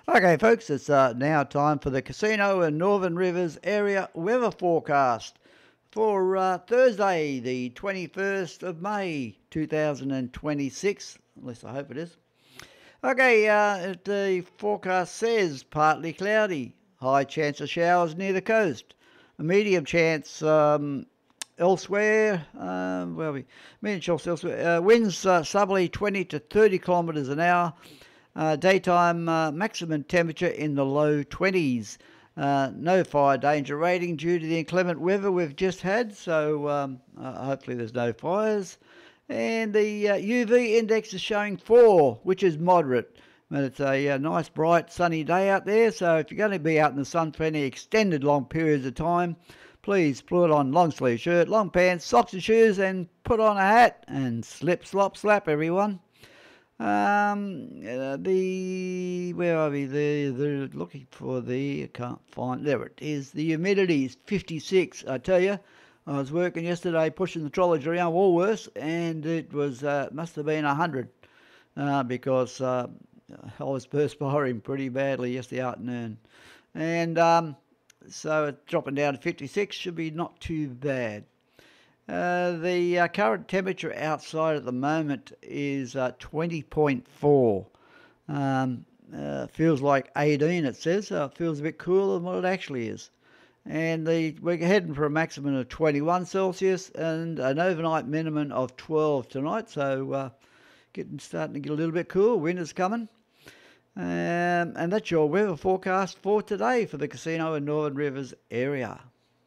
Okay, folks, it's now time for the Casino and Northern Rivers area weather forecast for Thursday, the 21st of May 2026. At least I hope it is. Okay, the forecast says partly cloudy, high chance of showers near the coast, a medium chance elsewhere. Medium chance elsewhere. Winds southerly 20 to 30 kilometres an hour. Daytime maximum temperature in the low 20s. No fire danger rating due to the inclement weather we've just had, so hopefully there's no fires. And the UV index is showing 4, which is moderate. But it's a nice, bright, sunny day out there, so if you're going to be out in the sun for any extended long periods of time, please put on long sleeve shirt, long pants, socks and shoes, and put on a hat, and slip, slop, slap, everyone. Where are we? They're looking for I can't find, there it is. The humidity is 56. I tell you, I was working yesterday pushing the trolleys around Woolworths, and it was, must have been 100, because I was perspiring pretty badly yesterday afternoon. And so it's dropping down to 56, should be not too bad. The current temperature outside at the moment is 20.4. Feels like 18, it says. It feels a bit cooler than what it actually is. And we're heading for a maximum of 21 Celsius and an overnight minimum of 12 tonight. So starting to get a little bit cool. Winter's coming. And that's your weather forecast for today for the Casino and Northern Rivers area.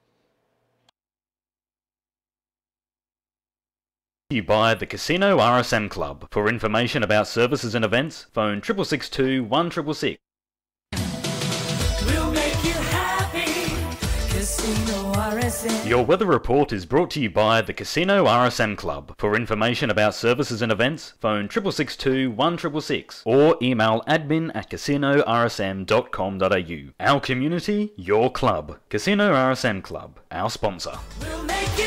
You buy the Casino RSM Club. For information about services and events, phone 6662 1666. We'll make you happy. Casino RSM. Your weather report is brought to you by the Casino RSM Club. For information about services and events, phone 6662 1666 or email admin@casinorsm.com.au. Our community, your club. Casino RSM Club, our sponsor. We'll make